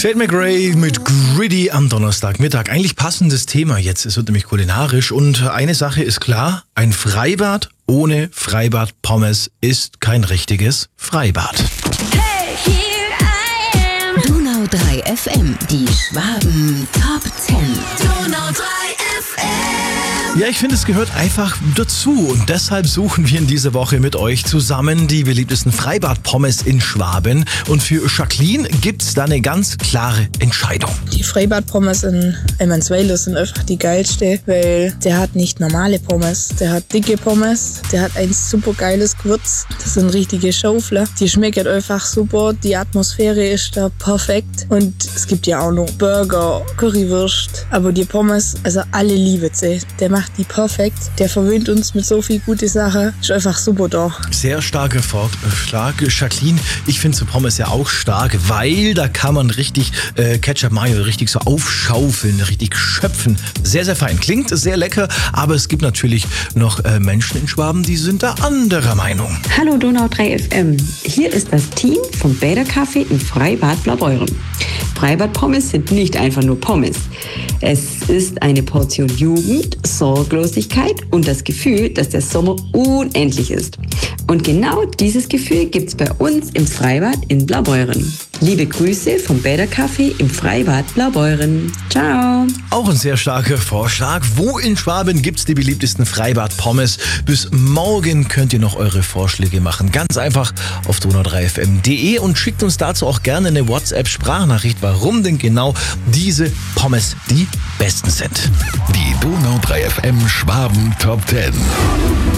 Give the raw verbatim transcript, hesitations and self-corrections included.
Tate McRae mit Gritty am Donnerstagmittag. Eigentlich passendes Thema jetzt. Es wird nämlich kulinarisch. Und eine Sache ist klar, ein Freibad ohne Freibad-Pommes ist kein richtiges Freibad. Hey, here I am. Donau drei F M, die Schwaben Top zehn. Donau drei F M. Ja, ich finde, es gehört einfach dazu. Und deshalb suchen wir in dieser Woche mit euch zusammen die beliebtesten Freibad-Pommes in Schwaben. Und für Jacqueline gibt's da eine ganz klare Entscheidung. Die Freibad-Pommes in Emmensweiler sind einfach die geilste, weil der hat nicht normale Pommes, der hat dicke Pommes, der hat ein super geiles Gewürz. Das sind richtige Schaufler. Die schmecken einfach super, die Atmosphäre ist da perfekt. Und es gibt ja auch noch Burger, Currywurst. Aber die Pommes, also alle lieben sie. Der macht die perfekt. Der verwöhnt uns mit so viel gute Sachen. Ist einfach super da. Sehr starker Vorschlag. Jacqueline, ich finde so Pommes ja auch stark, weil da kann man richtig äh, Ketchup, Mayo richtig so aufschaufeln, richtig schöpfen. Sehr, sehr fein. Klingt sehr lecker, aber es gibt natürlich noch äh, Menschen in Schwaben, die sind da anderer Meinung. Hallo Donau drei F M. Hier ist das Team vom Bädercafé im Freibad Blaubeuren. Freibad-Pommes sind nicht einfach nur Pommes. Es ist eine Portion Jugend, Sorglosigkeit und das Gefühl, dass der Sommer unendlich ist. Und genau dieses Gefühl gibt's bei uns im Freibad in Blaubeuren. Liebe Grüße vom Bädercafé im Freibad Blaubeuren. Ciao. Auch ein sehr starker Vorschlag. Wo in Schwaben gibt's die beliebtesten Freibad-Pommes? Bis morgen könnt ihr noch eure Vorschläge machen. Ganz einfach auf donau drei f m punkt d e und schickt uns dazu auch gerne eine WhatsApp-Sprachnachricht, warum denn genau diese Pommes die besten sind. Die Donau drei F M Schwaben Top zehn.